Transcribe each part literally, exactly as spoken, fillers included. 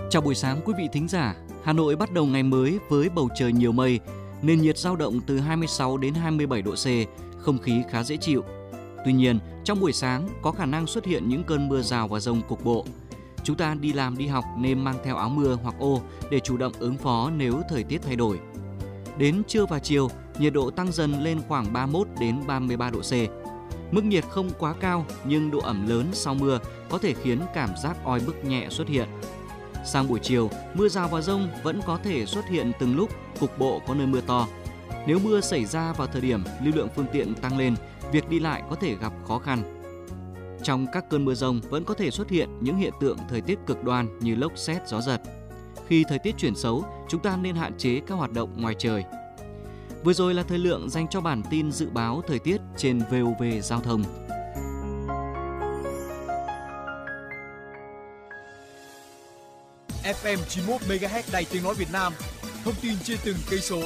Chào buổi sáng quý vị thính giả. Hà Nội bắt đầu ngày mới với bầu trời nhiều mây, nền nhiệt dao động từ hai mươi sáu đến hai mươi bảy độ C, không khí khá dễ chịu. Tuy nhiên, trong buổi sáng có khả năng xuất hiện những cơn mưa rào và dông cục bộ. Chúng ta đi làm đi học nên mang theo áo mưa hoặc ô để chủ động ứng phó nếu thời tiết thay đổi. Đến trưa và chiều, nhiệt độ tăng dần lên khoảng ba mươi mốt đến ba mươi ba độ C. Mức nhiệt không quá cao nhưng độ ẩm lớn sau mưa có thể khiến cảm giác oi bức nhẹ xuất hiện. Sang buổi chiều, mưa rào và dông vẫn có thể xuất hiện từng lúc, cục bộ có nơi mưa to. Nếu mưa xảy ra vào thời điểm lưu lượng phương tiện tăng lên, việc đi lại có thể gặp khó khăn. Trong các cơn mưa dông vẫn có thể xuất hiện những hiện tượng thời tiết cực đoan như lốc sét, gió giật. Khi thời tiết chuyển xấu, chúng ta nên hạn chế các hoạt động ngoài trời. Vừa rồi là thời lượng dành cho bản tin dự báo thời tiết trên vê o vê Giao thông. ép em chín mươi mốt mê ga héc Đài Tiếng nói Việt Nam. Thông tin trên từng cây số.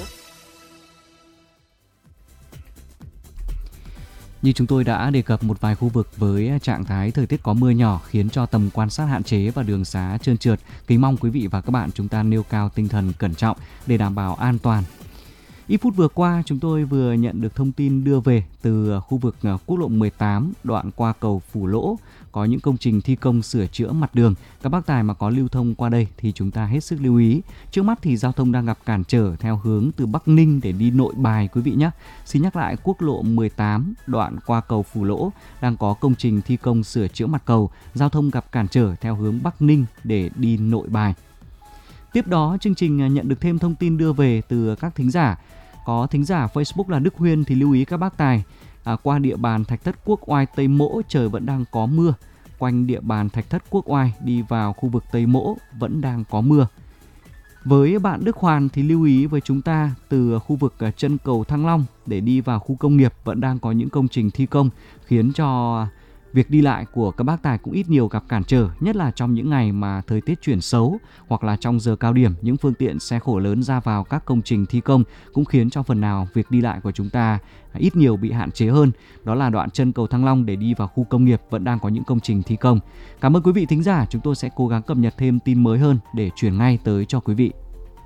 Như chúng tôi đã đề cập, một vài khu vực với trạng thái thời tiết có mưa nhỏ khiến cho tầm quan sát hạn chế và đường xá trơn trượt. Kính mong quý vị và các bạn chúng ta nêu cao tinh thần cẩn trọng để đảm bảo an toàn. Ít phút vừa qua, chúng tôi vừa nhận được thông tin đưa về từ khu vực quốc lộ mười tám đoạn qua cầu Phủ Lỗ có những công trình thi công sửa chữa mặt đường. Các bác tài mà có lưu thông qua đây thì chúng ta hết sức lưu ý. Trước mắt thì giao thông đang gặp cản trở theo hướng từ Bắc Ninh để đi Nội Bài quý vị nhé. Xin nhắc lại, quốc lộ mười tám đoạn qua cầu Phủ Lỗ đang có công trình thi công sửa chữa mặt cầu, giao thông gặp cản trở theo hướng Bắc Ninh để đi Nội Bài. Tiếp đó, chương trình nhận được thêm thông tin đưa về từ các thính giả. Có thính giả Facebook là Đức Huyên thì lưu ý các bác tài, à, qua địa bàn Thạch Thất Quốc Oai Tây Mỗ trời vẫn đang có mưa. Quanh địa bàn Thạch Thất Quốc Oai đi vào khu vực Tây Mỗ vẫn đang có mưa. Với bạn Đức Hoàn thì lưu ý với chúng ta từ khu vực chân cầu Thăng Long để đi vào khu công nghiệp vẫn đang có những công trình thi công khiến cho việc đi lại của các bác tài cũng ít nhiều gặp cản trở, nhất là trong những ngày mà thời tiết chuyển xấu hoặc là trong giờ cao điểm, những phương tiện xe khổ lớn ra vào các công trình thi công cũng khiến cho phần nào việc đi lại của chúng ta ít nhiều bị hạn chế hơn. Đó là đoạn chân cầu Thăng Long để đi vào khu công nghiệp vẫn đang có những công trình thi công. Cảm ơn quý vị thính giả, chúng tôi sẽ cố gắng cập nhật thêm tin mới hơn để chuyển ngay tới cho quý vị.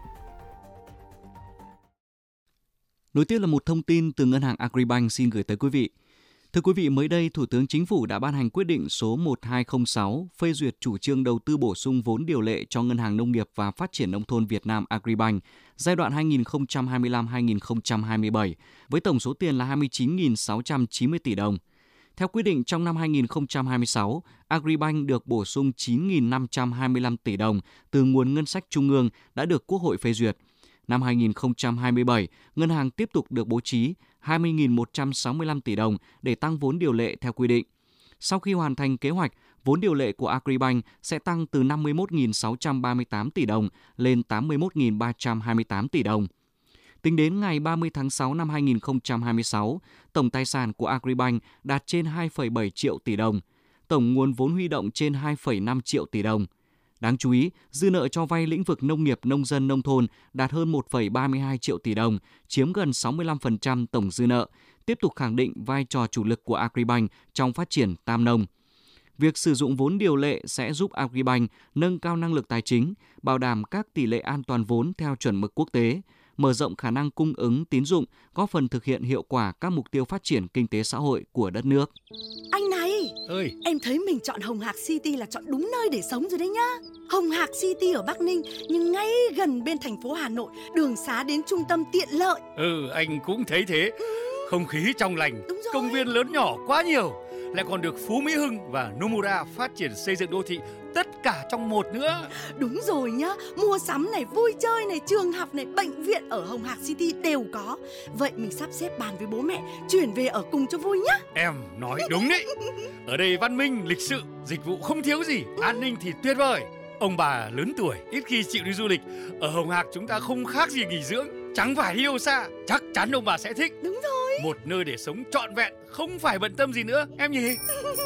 Nối tiếp là một thông tin từ Ngân hàng Agribank xin gửi tới quý vị. Thưa quý vị, mới đây Thủ tướng Chính phủ đã ban hành quyết định số một hai không sáu phê duyệt chủ trương đầu tư bổ sung vốn điều lệ cho Ngân hàng Nông nghiệp và Phát triển Nông thôn Việt Nam Agribank giai đoạn hai nghìn không trăm hai mươi lăm đến hai nghìn không trăm hai mươi bảy với tổng số tiền là hai mươi chín nghìn sáu trăm chín mươi tỷ đồng. Theo quyết định, trong năm hai nghìn không trăm hai mươi sáu, Agribank được bổ sung chín nghìn năm trăm hai mươi lăm tỷ đồng từ nguồn ngân sách trung ương đã được Quốc hội phê duyệt. Năm hai nghìn không trăm hai mươi bảy, ngân hàng tiếp tục được bố trí hai mươi nghìn một trăm sáu mươi lăm tỷ đồng để tăng vốn điều lệ theo quy định. Sau khi hoàn thành kế hoạch, vốn điều lệ của Agribank sẽ tăng từ năm mươi mốt nghìn sáu trăm ba mươi tám tỷ đồng lên tám mươi mốt nghìn ba trăm hai mươi tám tỷ đồng. Tính đến ngày ba mươi tháng sáu năm hai nghìn không trăm hai mươi sáu, tổng tài sản của Agribank đạt trên hai phẩy bảy triệu tỷ đồng, tổng nguồn vốn huy động trên hai phẩy năm triệu tỷ đồng. Đáng chú ý, dư nợ cho vay lĩnh vực nông nghiệp, nông dân, nông thôn đạt hơn một phẩy ba mươi hai triệu tỷ đồng, chiếm gần sáu mươi lăm phần trăm tổng dư nợ, tiếp tục khẳng định vai trò chủ lực của Agribank trong phát triển tam nông. Việc sử dụng vốn điều lệ sẽ giúp Agribank nâng cao năng lực tài chính, bảo đảm các tỷ lệ an toàn vốn theo chuẩn mực quốc tế, mở rộng khả năng cung ứng tín dụng, góp phần thực hiện hiệu quả các mục tiêu phát triển kinh tế xã hội của đất nước. Anh này, ơi, em thấy mình chọn Hồng Hạc City là chọn đúng nơi để sống rồi đấy nhá. Hồng Hạc City ở Bắc Ninh nhưng ngay gần bên thành phố Hà Nội, đường xá đến trung tâm tiện lợi. Ừ, anh cũng thấy thế. Không khí trong lành, công viên lớn nhỏ quá nhiều, lại còn được Phú Mỹ Hưng và Nomura phát triển xây dựng đô thị tất cả trong một nữa. Đúng rồi nhá, mua sắm này, vui chơi này, trường học này, bệnh viện ở Hồng Hạc City đều có. Vậy mình sắp xếp bàn với bố mẹ chuyển về ở cùng cho vui nhá. Em nói đúng đấy. Ở đây văn minh, lịch sự, dịch vụ không thiếu gì, an ninh thì tuyệt vời. Ông bà lớn tuổi ít khi chịu đi du lịch, ở Hồng Hạc chúng ta không khác gì nghỉ dưỡng, chẳng phải đi đâu xa. Chắc chắn ông bà sẽ thích. Đúng rồi. Một nơi để sống trọn vẹn, không phải bận tâm gì nữa, em nhỉ?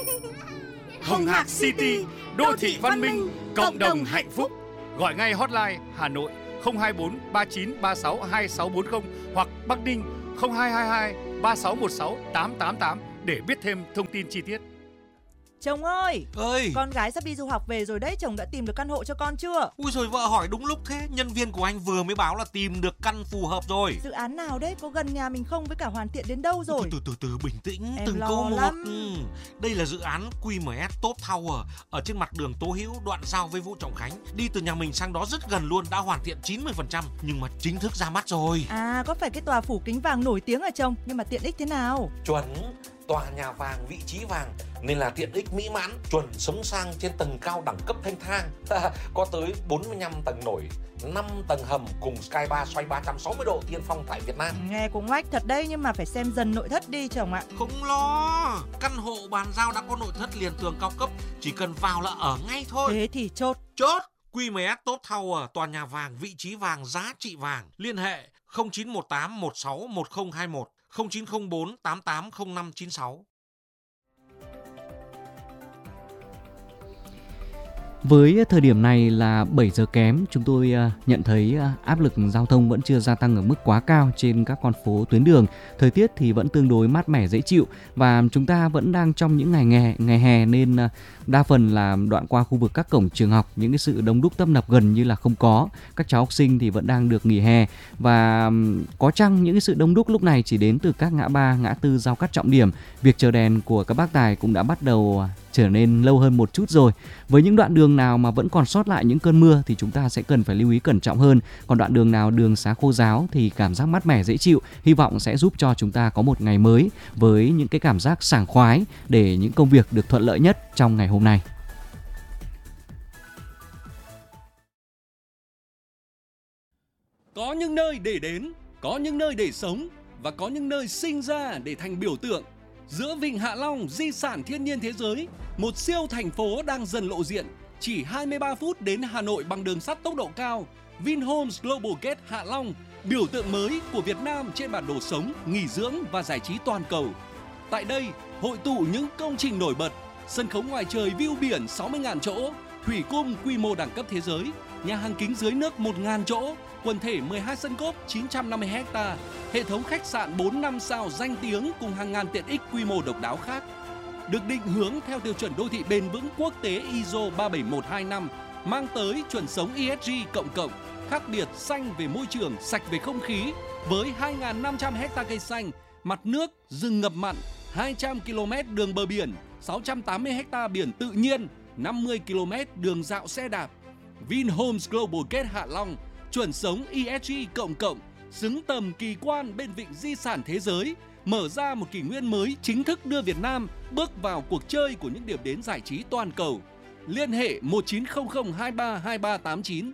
Hồng Hạc City, đô thị văn minh, cộng đồng hạnh phúc. Gọi ngay hotline Hà Nội không hai bốn ba chín ba sáu hai sáu bốn không hoặc Bắc Ninh không hai hai hai ba sáu một sáu tám tám tám để biết thêm thông tin chi tiết. Chồng ơi, ơi, con gái sắp đi du học về rồi đấy, chồng đã tìm được căn hộ cho con chưa? ui rồi vợ hỏi đúng lúc thế, nhân viên của anh vừa mới báo là tìm được căn phù hợp rồi. Dự án nào đấy, có gần nhà mình không, với cả hoàn thiện đến đâu rồi? Từ từ từ từ bình tĩnh, Em từng lo câu một. lắm. Ừ. Đây là dự án quy em ét Top Tower ở trên mặt đường Tố Hữu, đoạn giao với Vũ Trọng Khánh. Đi từ nhà mình sang đó rất gần luôn, đã hoàn thiện chín mươi phần trăm nhưng mà chính thức ra mắt rồi. À, có phải cái tòa phủ kính vàng nổi tiếng à chồng? Nhưng mà tiện ích thế nào? Chuẩn, tòa nhà vàng, vị trí vàng nên là tiện ích mỹ mãn, chuẩn sống sang trên tầng cao đẳng cấp thanh thang. Có tới bốn mươi lăm tầng nổi, năm tầng hầm cùng Sky Bar xoay ba trăm sáu mươi độ tiên phong tại Việt Nam. Nghe cũng oách thật đấy, nhưng mà phải xem dần nội thất đi chồng ạ. Không lo, căn hộ bàn giao đã có nội thất liền tường cao cấp, chỉ cần vào là ở ngay thôi. Thế thì chốt. Chốt. quy em ét Top Tower, tòa nhà vàng, vị trí vàng, giá trị vàng. Liên hệ không chín một tám một sáu một không hai một, không chín không bốn tám tám không năm chín sáu. Với thời điểm này là bảy giờ kém, chúng tôi nhận thấy áp lực giao thông vẫn chưa gia tăng ở mức quá cao trên các con phố tuyến đường. Thời tiết thì vẫn tương đối mát mẻ dễ chịu và chúng ta vẫn đang trong những ngày hè, ngày hè nên đa phần là đoạn qua khu vực các cổng trường học, những cái sự đông đúc tấp nập gần như là không có. Các cháu học sinh thì vẫn đang được nghỉ hè và có chăng những cái sự đông đúc lúc này chỉ đến từ các ngã ba, ngã tư giao cắt trọng điểm. Việc chờ đèn của các bác tài cũng đã bắt đầu trở nên lâu hơn một chút rồi. Với những đoạn đường nào mà vẫn còn sót lại những cơn mưa thì chúng ta sẽ cần phải lưu ý cẩn trọng hơn. Còn đoạn đường nào đường xá khô ráo thì cảm giác mát mẻ dễ chịu, hy vọng sẽ giúp cho chúng ta có một ngày mới với những cái cảm giác sảng khoái để những công việc được thuận lợi nhất trong ngày hôm nay. Có những nơi để đến, có những nơi để sống và có những nơi sinh ra để thành biểu tượng. Giữa Vịnh Hạ Long, di sản thiên nhiên thế giới, một siêu thành phố đang dần lộ diện. Chỉ hai mươi ba phút đến Hà Nội bằng đường sắt tốc độ cao. Vinhomes Global Gate Hạ Long, biểu tượng mới của Việt Nam trên bản đồ sống, nghỉ dưỡng và giải trí toàn cầu. Tại đây, hội tụ những công trình nổi bật, sân khấu ngoài trời view biển sáu mươi nghìn chỗ, thủy cung quy mô đẳng cấp thế giới, nhà hàng kính dưới nước một nghìn chỗ, quần thể mười hai sân golf chín trăm năm mươi héc ta, hệ thống khách sạn bốn năm sao danh tiếng cùng hàng ngàn tiện ích quy mô độc đáo khác. Được định hướng theo tiêu chuẩn đô thị bền vững quốc tế i ét o ba bảy một hai năm, mang tới chuẩn sống e ét giê cộng cộng, khác biệt xanh về môi trường, sạch về không khí, với hai nghìn năm trăm héc ta cây xanh, mặt nước, rừng ngập mặn, hai trăm ki lô mét đường bờ biển, sáu trăm tám mươi héc ta biển tự nhiên, năm mươi ki lô mét đường dạo xe đạp. Vinhomes Global Gate Hạ Long, chuẩn sống e ét giê cộng cộng, xứng tầm kỳ quan bên vịnh di sản thế giới, mở ra một kỷ nguyên mới chính thức đưa Việt Nam bước vào cuộc chơi của những điểm đến giải trí toàn cầu. Liên hệ một chín không không hai ba hai ba tám chín.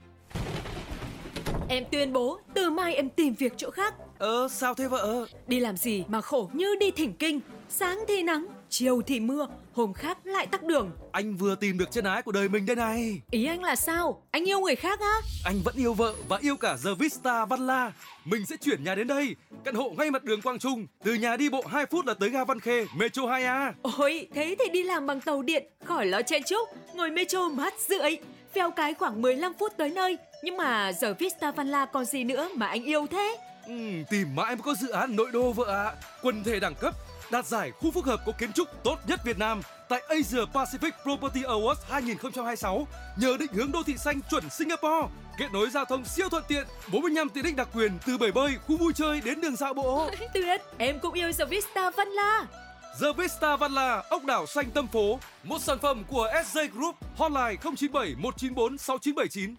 Em tuyên bố từ mai em tìm việc chỗ khác. Ờ sao thế vợ? Đi làm gì mà khổ như đi thỉnh kinh. Sáng thì nắng, chiều thì mưa, hôm khác lại tắc đường. Anh vừa tìm được chân ái của đời mình đây này. Ý anh là sao? Anh yêu người khác á? Anh vẫn yêu vợ và yêu cả The Vista Văn La. Mình sẽ chuyển nhà đến đây. Căn hộ ngay mặt đường Quang Trung. Từ nhà đi bộ hai phút là tới ga Văn Khê, Metro hai A. Ôi, thế thì đi làm bằng tàu điện, khỏi lo chen chúc, ngồi Metro mát rượi. Phèo cái khoảng mười lăm phút tới nơi. Nhưng mà The Vista Văn La còn gì nữa mà anh yêu thế? Ừ, tìm mãi mới có dự án nội đô vợ ạ. À. Quần thể đẳng cấp, đạt giải khu phức hợp có kiến trúc tốt nhất Việt Nam tại Asia Pacific Property Awards hai không hai sáu. Nhờ định hướng đô thị xanh chuẩn Singapore, kết nối giao thông siêu thuận tiện, bốn mươi lăm tiện ích đặc quyền từ bể bơi, khu vui chơi đến đường dạo bộ. Tuyệt, em cũng yêu The Vista Văn La. The Vista Văn La, ốc đảo xanh tâm phố, một sản phẩm của ét giê Group, hotline không chín bảy một chín bốn sáu chín bảy chín.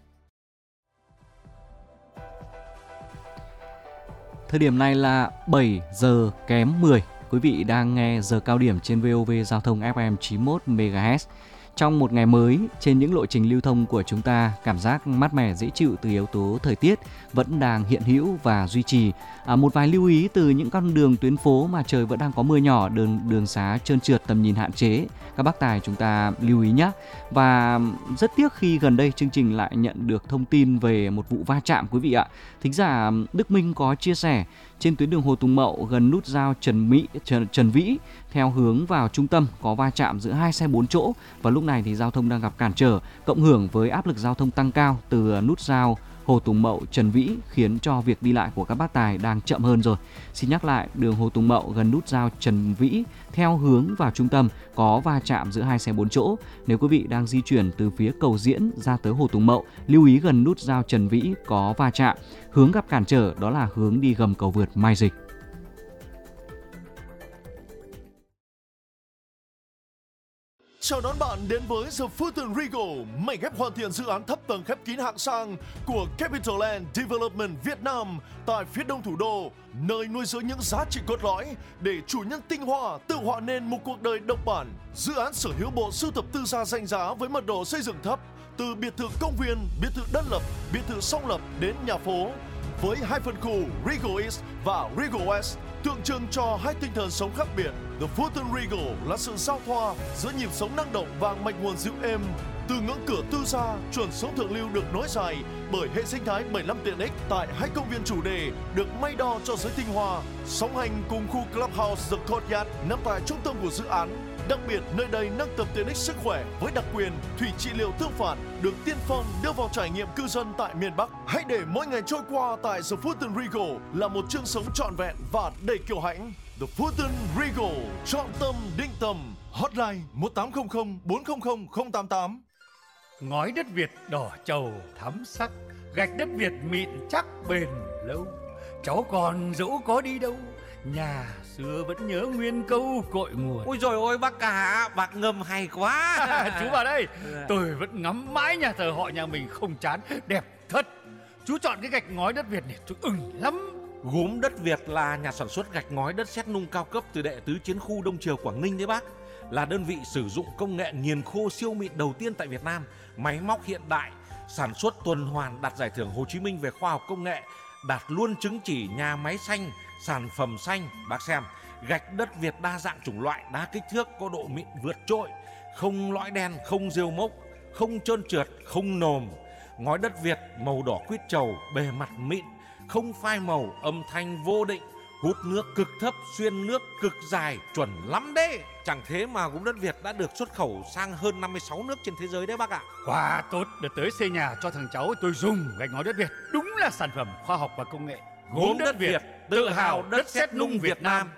Thời điểm này là bảy giờ kém mười. Quý vị đang nghe giờ cao điểm trên vê o vê Giao thông ép em chín mươi mốt mê ga héc. Trong một ngày mới, trên những lộ trình lưu thông của chúng ta, cảm giác mát mẻ dễ chịu từ yếu tố thời tiết vẫn đang hiện hữu và duy trì. À, một vài lưu ý từ những con đường tuyến phố mà trời vẫn đang có mưa nhỏ, đường đường xá trơn trượt, tầm nhìn hạn chế. Các bác tài chúng ta lưu ý nhé. Và rất tiếc khi gần đây chương trình lại nhận được thông tin về một vụ va chạm quý vị ạ. Thính giả Đức Minh có chia sẻ trên tuyến đường Hồ Tùng Mậu gần nút giao Trần Mỹ Trần, Trần Vĩ theo hướng vào trung tâm có va chạm giữa hai xe bốn chỗ và lúc này thì giao thông đang gặp cản trở, cộng hưởng với áp lực giao thông tăng cao từ nút giao Hồ Tùng Mậu, Trần Vĩ khiến cho việc đi lại của các bác tài đang chậm hơn rồi. Xin nhắc lại, đường Hồ Tùng Mậu gần nút giao Trần Vĩ theo hướng vào trung tâm có va chạm giữa hai xe bốn chỗ. Nếu quý vị đang di chuyển từ phía Cầu Diễn ra tới Hồ Tùng Mậu, lưu ý gần nút giao Trần Vĩ có va chạm. Hướng gặp cản trở đó là hướng đi gầm cầu vượt Mai Dịch. Chào đón bạn đến với The Fulton Regal, mảnh ghép hoàn thiện dự án thấp tầng khép kín hạng sang của Capital Land Development Việt Nam tại phía đông thủ đô, nơi nuôi dưỡng những giá trị cốt lõi để chủ nhân tinh hoa tự họa nên một cuộc đời độc bản. Dự án sở hữu bộ sưu tập tư gia danh giá với mật độ xây dựng thấp, từ biệt thự công viên, biệt thự đơn lập, biệt thự song lập đến nhà phố, với hai phân khu Regal East và Regal West, tượng trưng cho hai tinh thần sống khác biệt. The Fulton Regal là sự giao thoa giữa nhịp sống năng động và mạch nguồn dịu êm. Từ ngưỡng cửa tư gia, chuẩn sống thượng lưu được nối dài bởi hệ sinh thái bảy mươi lăm tiện ích tại hai công viên chủ đề được may đo cho giới tinh hoa. Song hành cùng khu Clubhouse The Courtyard nằm tại trung tâm của dự án. Đặc biệt, nơi đây nâng tầm tiện ích sức khỏe với đặc quyền thủy trị liệu tương phản được tiên phong đưa vào trải nghiệm cư dân tại miền Bắc. Hãy để mỗi ngày trôi qua tại The Fulton Regal là một chương sống trọn vẹn và đầy kiêu hãnh. The Fulton Regal, chọn tâm định tầm. Hotline một tám không không bốn không không không tám tám. Ngói đất Việt đỏ trầu thắm sắc, gạch đất Việt mịn chắc bền lâu. Cháu còn dẫu có đi đâu, nhà xưa vẫn nhớ nguyên câu cội nguồn. Ôi trời ơi bác cả, bác ngâm hay quá. Chú vào đây, tôi vẫn ngắm mãi nhà thờ họ nhà mình không chán, đẹp thật. Chú chọn cái gạch ngói đất Việt này tôi ưng lắm. Gốm đất Việt là nhà sản xuất gạch ngói đất sét nung cao cấp từ đệ tứ chiến khu Đông Triều Quảng Ninh đấy bác. Là đơn vị sử dụng công nghệ nghiền khô siêu mịn đầu tiên tại Việt Nam, máy móc hiện đại, sản xuất tuần hoàn, đạt giải thưởng Hồ Chí Minh về khoa học công nghệ, đạt luôn chứng chỉ nhà máy xanh, sản phẩm xanh. Bác xem, gạch đất Việt đa dạng chủng loại, đa kích thước, có độ mịn vượt trội, không lõi đen, không rêu mốc, không trơn trượt, không nồm. Ngói đất Việt màu đỏ quýt trầu, bề mặt mịn, không phai màu, âm thanh vô định, hút nước cực thấp, xuyên nước cực dài, chuẩn lắm đấy. Chẳng thế mà gốm đất Việt đã được xuất khẩu sang hơn năm mươi sáu nước trên thế giới đấy bác ạ. Quá tốt, đợt tới xây nhà cho thằng cháu tôi dùng gạch ngói đất Việt. Đúng là sản phẩm khoa học và công nghệ. Gốm đất Việt, tự hào đất sét nung Việt Nam.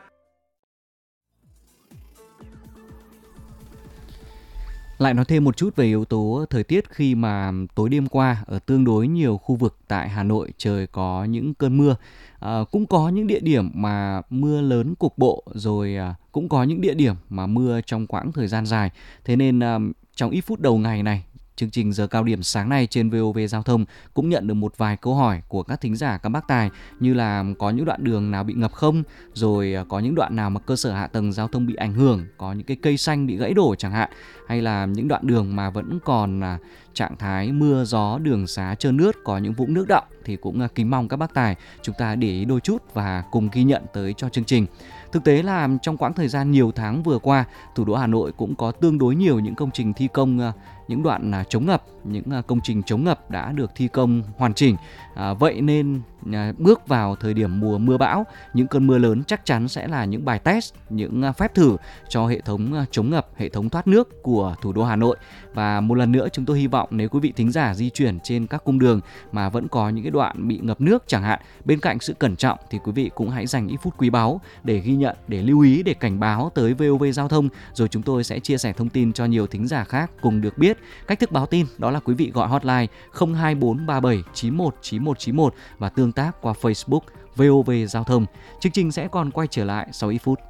Lại nói thêm một chút về yếu tố thời tiết khi mà tối đêm qua ở tương đối nhiều khu vực tại Hà Nội trời có những cơn mưa. À, cũng có những địa điểm mà mưa lớn cục bộ, rồi à, cũng có những địa điểm mà mưa trong quãng thời gian dài. Thế nên à, trong ít phút đầu ngày này, chương trình Giờ Cao Điểm sáng nay trên vê o vê Giao thông cũng nhận được một vài câu hỏi của các thính giả, các bác tài, như là có những đoạn đường nào bị ngập không, rồi có những đoạn nào mà cơ sở hạ tầng giao thông bị ảnh hưởng, có những cái cây xanh bị gãy đổ chẳng hạn, hay là những đoạn đường mà vẫn còn trạng thái mưa gió, đường xá trơn nước, có những vũng nước đọng, thì cũng kính mong các bác tài chúng ta để ý đôi chút và cùng ghi nhận tới cho chương trình. Thực tế là trong quãng thời gian nhiều tháng vừa qua, thủ đô Hà Nội cũng có tương đối nhiều những công trình thi công, những đoạn chống ngập, những công trình chống ngập đã được thi công hoàn chỉnh. À, vậy nên à, bước vào thời điểm mùa mưa bão, những cơn mưa lớn chắc chắn sẽ là những bài test, những phép thử cho hệ thống chống ngập, hệ thống thoát nước của thủ đô Hà Nội. Và một lần nữa chúng tôi hy vọng nếu quý vị thính giả di chuyển trên các cung đường mà vẫn có những cái đoạn bị ngập nước chẳng hạn, bên cạnh sự cẩn trọng thì quý vị cũng hãy dành ít phút quý báu để ghi nhận, để lưu ý, để cảnh báo tới vê o vê Giao thông, rồi chúng tôi sẽ chia sẻ thông tin cho nhiều thính giả khác cùng được biết. Cách thức báo tin đó là quý vị gọi hotline không hai bốn ba bảy chín một chín một chín một và tương tác qua Facebook vê o vê Giao thông. Chương trình sẽ còn quay trở lại sau ít phút.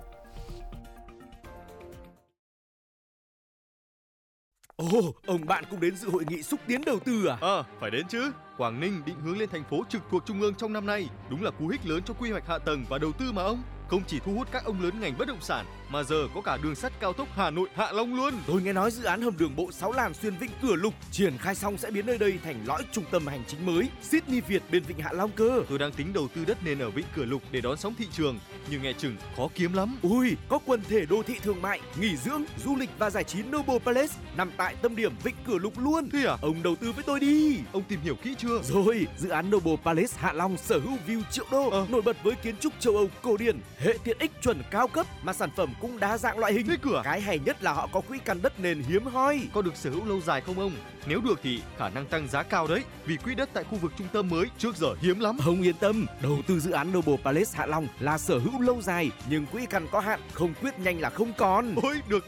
Ồ, oh, ông bạn cũng đến dự hội nghị xúc tiến đầu tư à? Ờ, à, phải đến chứ. Quảng Ninh định hướng lên thành phố trực thuộc trung ương trong năm nay, đúng là cú hích lớn cho quy hoạch hạ tầng và đầu tư mà ông. Không chỉ thu hút các ông lớn ngành bất động sản, mà giờ có cả đường sắt cao tốc Hà Nội Hạ Long luôn. Tôi nghe nói dự án hầm đường bộ sáu làn xuyên Vịnh Cửa Lục triển khai xong sẽ biến nơi đây thành lõi trung tâm hành chính mới Sydney Việt bên Vịnh Hạ Long cơ. Tôi đang tính đầu tư đất nền ở Vịnh Cửa Lục để đón sóng thị trường, nhưng nghe chừng khó kiếm lắm. Ui, có quần thể đô thị thương mại, nghỉ dưỡng, du lịch và giải trí Noble Palace nằm tại tâm điểm Vịnh Cửa Lục luôn. Thế à? Ông đầu tư với tôi đi. Ông tìm hiểu kỹ chưa? Rồi, dự án Noble Palace Hạ Long sở hữu view triệu đô, à. nổi bật với kiến trúc châu Âu cổ điển, hệ tiện ích chuẩn cao cấp mà sản phẩm cũng đa dạng loại hình. Thế cửa. Cái hay nhất là họ có quỹ căn đất nền hiếm hoi. Có được sở hữu lâu dài không ông? Nếu được thì khả năng tăng giá cao đấy, vì quỹ đất tại khu vực trung tâm mới trước giờ hiếm lắm. Ông yên tâm, đầu tư dự án Noble Palace Hạ Long là sở hữu lâu dài, nhưng quỹ căn có hạn, không quyết nhanh là không còn. Ôi, được